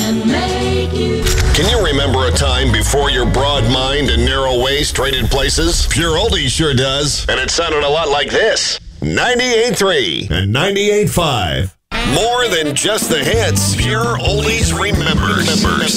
and make you. Can you remember a time before your broad mind and narrow waist traded places? Pure Oldies sure does. And it sounded a lot like this. 98.3 and 98.5. More than just the hits, Pure Oldies remembers.